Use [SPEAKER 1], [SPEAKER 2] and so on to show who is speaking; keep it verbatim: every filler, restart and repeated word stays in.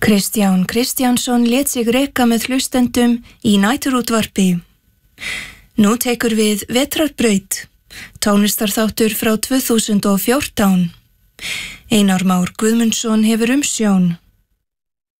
[SPEAKER 1] Kristján Kristjánsson lét sig reka með hlustendum í næturútvarpi. Nú tekur við Vetrarbraut, tónlistarþáttur frá tvö þúsund og fjórtán. Einar Már Guðmundsson hefur umsjón.